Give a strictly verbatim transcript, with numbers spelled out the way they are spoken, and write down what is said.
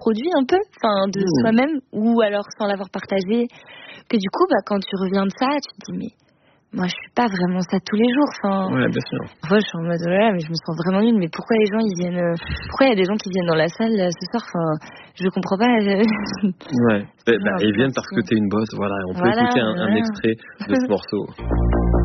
produit un peu, enfin de mmh. soi-même, ou alors sans l'avoir partagé, que du coup, bah, quand tu reviens de ça, tu te dis mais moi je suis pas vraiment ça tous les jours. Enfin, ouais, bien sûr. Moi je suis en mode là, mais je me sens vraiment nulle. Mais pourquoi les gens ils viennent euh, Pourquoi il y a des gens qui viennent dans la salle là, ce soir? Enfin, je comprends pas. ouais. Bah, bah, ils viennent parce que t'es une boss. Voilà. On peut voilà, écouter un, un extrait de ce morceau.